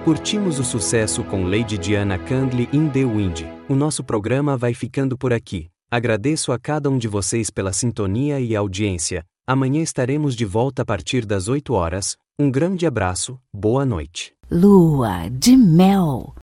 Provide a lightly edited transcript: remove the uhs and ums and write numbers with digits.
Curtimos o sucesso com Lady Diana Candle in the Wind. O nosso programa vai ficando por aqui. Agradeço a cada um de vocês pela sintonia e audiência. Amanhã estaremos de volta a partir das 8 horas. Um grande abraço, boa noite. Lua de mel.